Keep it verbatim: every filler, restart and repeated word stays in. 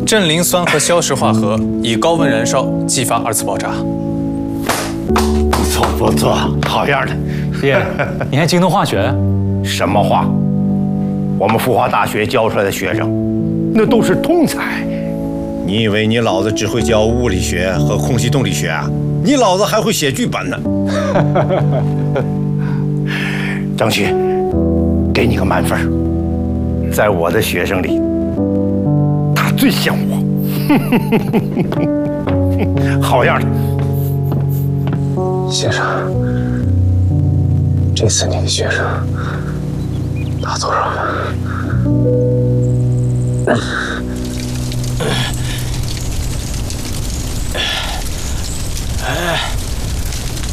正磷酸和硝石化合，以高温燃烧，激发二次爆炸。 不错不错，好样的！ 爹，你还精通化学？ 什么话？我们复华大学教出来的学生，那都是通才。 你以为你老子只会教物理学和空气动力学啊？你老子还会写剧本呢！ 张旭，给你个满分。在我的学生里，他最像我。好样的！ 先生，这次你的学生打多少分？